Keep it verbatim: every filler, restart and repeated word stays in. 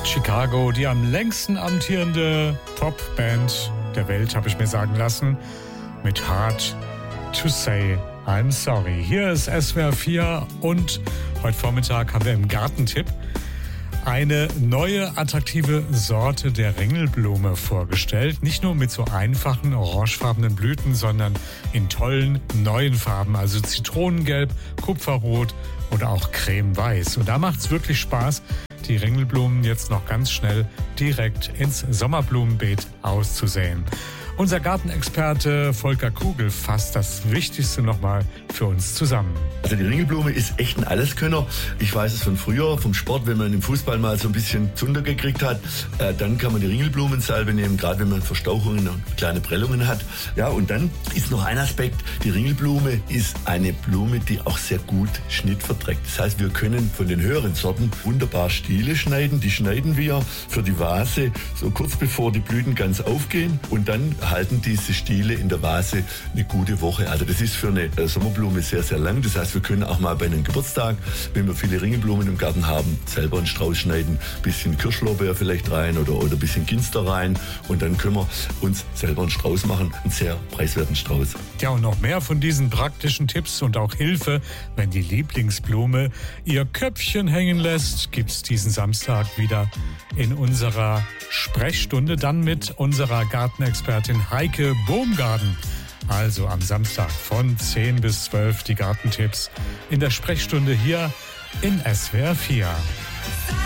Chicago, die am längsten amtierende Popband der Welt, habe ich mir sagen lassen, mit Hard to Say I'm Sorry. Hier ist S W R vier und heute Vormittag haben wir im Gartentipp eine neue attraktive Sorte der Ringelblume vorgestellt. Nicht nur mit so einfachen orangefarbenen Blüten, sondern in tollen neuen Farben, also Zitronengelb, Kupferrot oder auch cremeweiß. Und da macht es wirklich Spaß, die Ringelblumen jetzt noch ganz schnell direkt ins Sommerblumenbeet auszusäen. Unser Gartenexperte Volker Kugel fasst das Wichtigste nochmal für uns zusammen. Also die Ringelblume ist echt ein Alleskönner. Ich weiß es von früher, vom Sport, wenn man im Fußball mal so ein bisschen Zunder gekriegt hat, äh, dann kann man die Ringelblumensalbe nehmen, gerade wenn man Verstauchungen und kleine Prellungen hat. Ja, und dann ist noch ein Aspekt, die Ringelblume ist eine Blume, die auch sehr gut Schnitt verträgt. Das heißt, wir können von den höheren Sorten wunderbar Stiele schneiden. Die schneiden wir für die Vase so kurz bevor die Blüten ganz aufgehen und dann halten diese Stiele in der Vase eine gute Woche. Also das ist für eine Sommerblume sehr, sehr lang. Das heißt, wir können auch mal bei einem Geburtstag, wenn wir viele Ringelblumen im Garten haben, selber einen Strauß schneiden, bisschen Kirschlorbeer vielleicht rein oder, oder ein bisschen Ginster rein und dann können wir uns selber einen Strauß machen, einen sehr preiswerten Strauß. Ja, und noch mehr von diesen praktischen Tipps und auch Hilfe, wenn die Lieblingsblume ihr Köpfchen hängen lässt, gibt's diesen Samstag wieder in unserer Sprechstunde, dann mit unserer Gartenexpertin Heike Baumgarten. Also am Samstag von zehn bis zwölf die Gartentipps in der Sprechstunde hier in S W R vier.